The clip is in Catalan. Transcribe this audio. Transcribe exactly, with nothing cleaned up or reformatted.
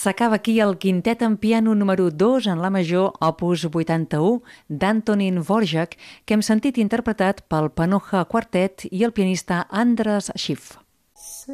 S'acaba aquí el quintet en piano número dos en la major, opus vuitanta-u, d'Antonín Dvořák, que hem sentit interpretat pel Panocha Quartet i el pianista Andras Schiff.